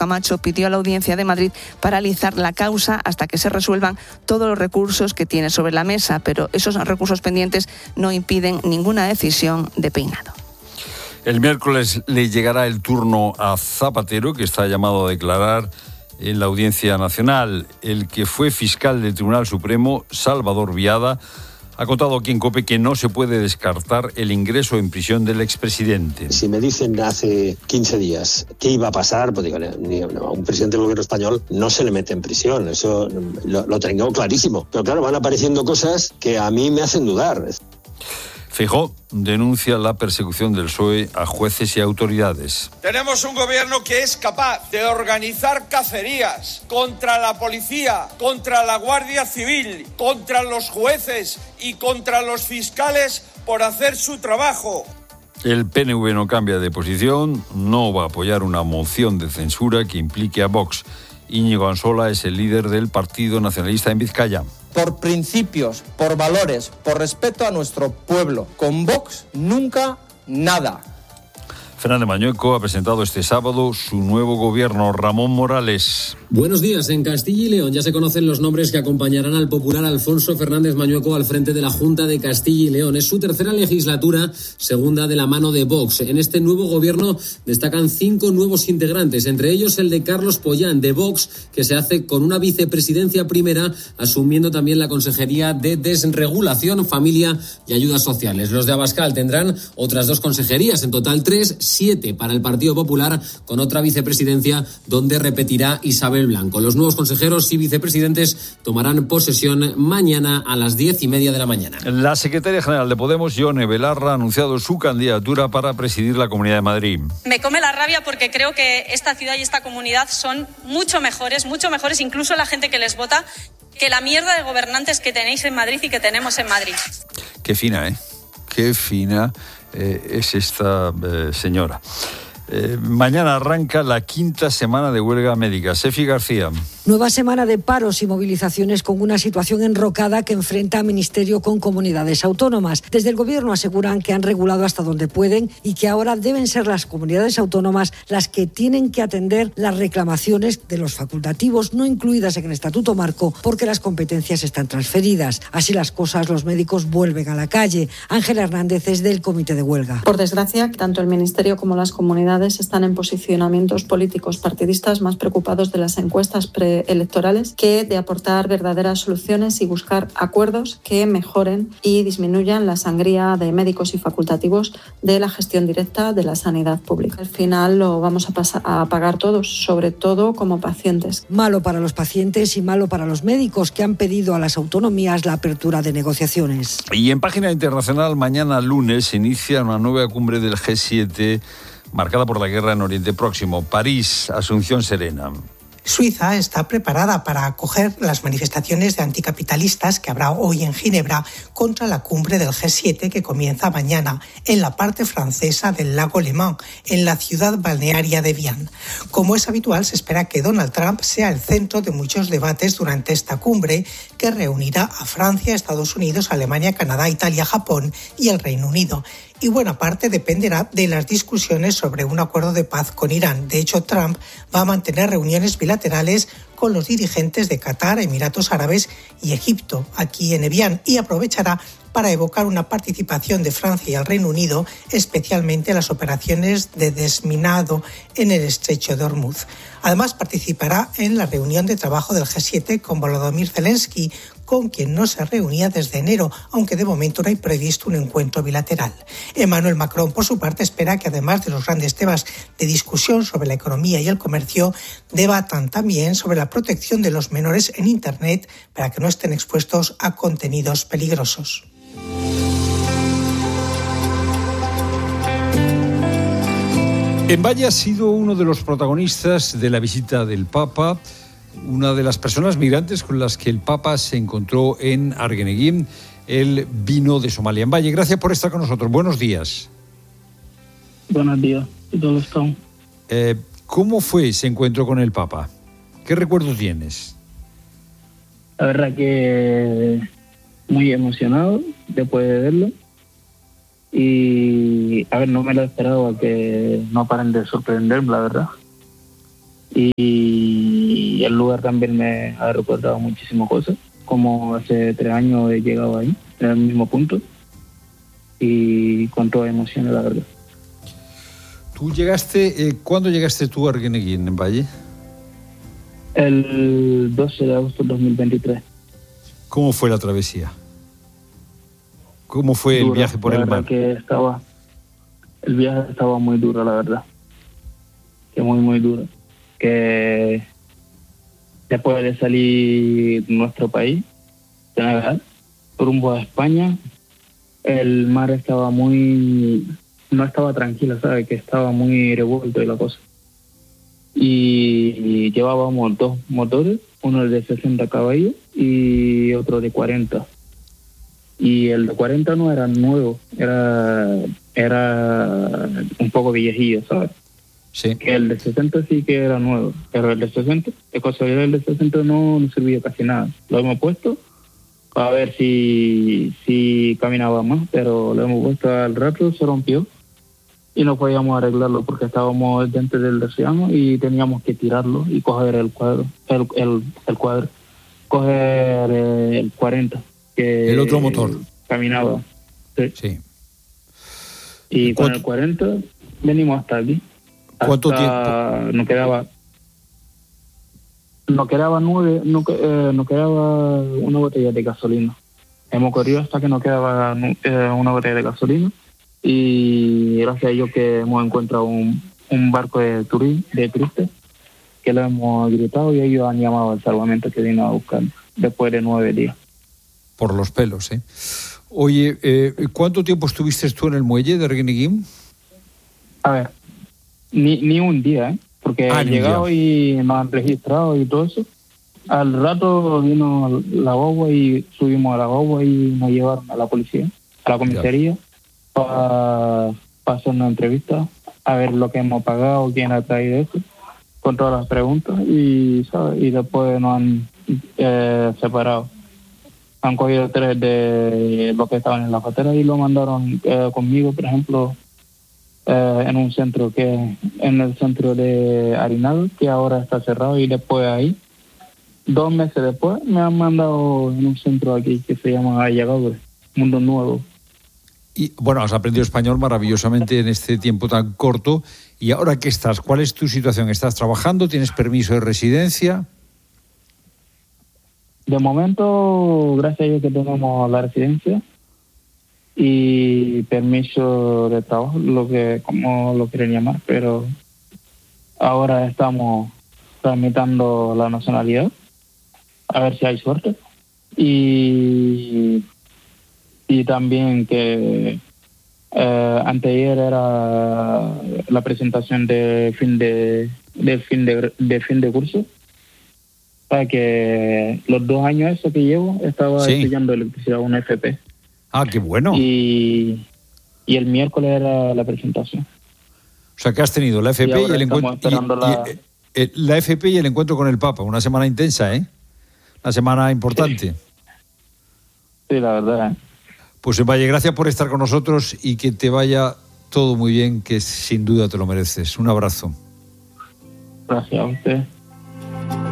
Camacho pidió a la Audiencia de Madrid paralizar la causa hasta que se resuelvan todos los recursos que tiene sobre la mesa, pero esos recursos pendientes no impiden ninguna decisión de Peinado. El miércoles le llegará el turno a Zapatero, que está llamado a declarar en la Audiencia Nacional. El que fue fiscal del Tribunal Supremo, Salvador Viada, ha contado aquí en COPE que no se puede descartar el ingreso en prisión del expresidente. Si me dicen hace 15 días qué iba a pasar, pues digo, a un presidente del gobierno español no se le mete en prisión, eso lo tengo clarísimo. Pero claro, van apareciendo cosas que a mí me hacen dudar. Feijóo denuncia la persecución del PSOE a jueces y autoridades. Tenemos un gobierno que es capaz de organizar cacerías contra la policía, contra la Guardia Civil, contra los jueces y contra los fiscales por hacer su trabajo. El PNV no cambia de posición, no va a apoyar una moción de censura que implique a Vox. Íñigo Ansola es el líder del Partido Nacionalista en Vizcaya. Por principios, por valores, por respeto a nuestro pueblo. Con Vox nunca nada. Fernández Mañueco ha presentado este sábado su nuevo gobierno. Ramón Morales. Buenos días. En Castilla y León ya se conocen los nombres que acompañarán al popular Alfonso Fernández Mañueco al frente de la Junta de Castilla y León. Es su tercera legislatura, segunda de la mano de Vox. En este nuevo gobierno destacan 5 nuevos integrantes, entre ellos el de Carlos Pollán, de Vox, que se hace con una vicepresidencia primera, asumiendo también la Consejería de Desregulación, Familia y Ayudas Sociales. Los de Abascal tendrán otras 2 consejerías, en total 3, 7 para el Partido Popular, con otra vicepresidencia donde repetirá Isabel Blanco. Los nuevos consejeros y vicepresidentes tomarán posesión mañana a las 10:30 de la mañana. La secretaria general de Podemos, Ione Belarra, ha anunciado su candidatura para presidir la Comunidad de Madrid. Me come la rabia porque creo que esta ciudad y esta comunidad son mucho mejores, incluso la gente que les vota, que la mierda de gobernantes que tenéis en Madrid y que tenemos en Madrid. Qué fina, ¿eh? Qué fina es esta señora. Mañana arranca la 5ª semana de huelga médica. Sefi García. Nueva semana de paros y movilizaciones con una situación enrocada que enfrenta a Ministerio con comunidades autónomas. Desde el Gobierno aseguran que han regulado hasta donde pueden y que ahora deben ser las comunidades autónomas las que tienen que atender las reclamaciones de los facultativos no incluidas en el Estatuto Marco porque las competencias están transferidas. Así las cosas, los médicos vuelven a la calle. Ángela Hernández es del Comité de Huelga. Por desgracia, tanto el Ministerio como las comunidades están en posicionamientos políticos partidistas más preocupados de las encuestas preelectorales que de aportar verdaderas soluciones y buscar acuerdos que mejoren y disminuyan la sangría de médicos y facultativos de la gestión directa de la sanidad pública. Al final lo vamos a pagar todos, sobre todo como pacientes. Malo para los pacientes y malo para los médicos que han pedido a las autonomías la apertura de negociaciones. Y en página internacional, mañana lunes se inicia una nueva cumbre del G7 marcada por la guerra en Oriente Próximo. París, Asunción Serena. Suiza está preparada para acoger las manifestaciones de anticapitalistas que habrá hoy en Ginebra contra la cumbre del G7 que comienza mañana en la parte francesa del lago Le Mans, en la ciudad balnearia de Vienne. Como es habitual, se espera que Donald Trump sea el centro de muchos debates durante esta cumbre que reunirá a Francia, Estados Unidos, Alemania, Canadá, Italia, Japón y el Reino Unido. Y buena parte dependerá de las discusiones sobre un acuerdo de paz con Irán. De hecho, Trump va a mantener reuniones bilaterales con los dirigentes de Qatar, Emiratos Árabes y Egipto, aquí en Evian, y aprovechará para evocar una participación de Francia y el Reino Unido, especialmente las operaciones de desminado en el estrecho de Hormuz. Además, participará en la reunión de trabajo del G7 con Volodymyr Zelensky, con quien no se reunía desde enero, aunque de momento no hay previsto un encuentro bilateral. Emmanuel Macron, por su parte, espera que además de los grandes temas de discusión sobre la economía y el comercio, debatan también sobre la protección de los menores en Internet para que no estén expuestos a contenidos peligrosos. En Valle ha sido uno de los protagonistas de la visita del Papa, una de las personas migrantes con las que el Papa se encontró en Arguineguín. Él vino de Somalia. En Valle, gracias por estar con nosotros. Buenos días. Buenos días. ¿Cómo están? ¿Cómo fue ese encuentro con el Papa? ¿Qué recuerdos tienes? La verdad que muy emocionado después de verlo. Y, no me lo esperaba, que no paren de sorprenderme, la verdad. Y el lugar también me ha recordado muchísimas cosas, como hace 3 años he llegado ahí, en el mismo punto, y con toda emoción, la verdad. ¿Tú llegaste, cuándo llegaste tú a Arguineguín, en Valle? El 12 de agosto de 2023. ¿Cómo fue la travesía? ¿Cómo fue el viaje por el mar? El viaje estaba muy duro, la verdad. Que muy duro. Que después de salir de nuestro país, Senegal, rumbo a España, el mar estaba no estaba tranquilo, ¿sabes? Que estaba muy revuelto y la cosa. Y llevábamos 2 motores, uno de 60 caballos y otro de 40. Y el de 40 no era nuevo, era un poco viejillo, ¿sabes? Sí. Que el de 60 sí que era nuevo, pero el de 60, de casualidad el de 60 no servía casi nada. Lo hemos puesto para ver si caminaba más, pero lo hemos puesto al rato, se rompió y no podíamos arreglarlo porque estábamos dentro del océano y teníamos que tirarlo y coger el cuadro, coger el 40. Que el otro motor caminaba. Sí. Y con el 40 venimos hasta aquí. ¿Cuánto tiempo? Nos quedaba una botella de gasolina. Hemos corrido hasta que nos quedaba una botella de gasolina y gracias a ello que hemos encontrado un barco de turistas que lo hemos gritado y ellos han llamado al salvamento que vino a buscar después de 9 días. Por los pelos, ¿eh? Oye, ¿cuánto tiempo estuviste tú en el muelle de Arguineguín? A ver, ni un día, ¿eh? Porque he llegado y nos han registrado y todo eso. Al rato vino la guagua y subimos a la guagua y nos llevaron a la policía, a la comisaría, para hacer una entrevista, a ver lo que hemos pagado, quién ha traído eso, con todas las preguntas y, ¿sabes? Y después nos han separado. Han cogido 3 de los que estaban en la frontera y lo mandaron conmigo, por ejemplo, en un centro en el centro de Harinado, que ahora está cerrado, y después ahí, 2 meses después, me han mandado en un centro aquí que se llama Ayagadores, Mundo Nuevo. Y bueno, has aprendido español maravillosamente en este tiempo tan corto. ¿Y ahora qué estás? ¿Cuál es tu situación? ¿Estás trabajando? ¿Tienes permiso de residencia? De momento, gracias a Dios que tenemos la residencia y permiso de trabajo, como lo quieren llamar, pero ahora estamos tramitando la nacionalidad, a ver si hay suerte. Y también que anteayer era la presentación de fin de curso. Para que los 2 años esos que llevo estaba estudiando electricidad, una FP. Ah, qué bueno. Y el miércoles era la presentación. O sea que has tenido la FP y el encuentro la FP y el encuentro con el Papa. Una semana intensa, ¿eh? Una semana importante. Sí, la verdad. Pues Valle, gracias por estar con nosotros y que te vaya todo muy bien, que sin duda te lo mereces. Un abrazo. Gracias a usted.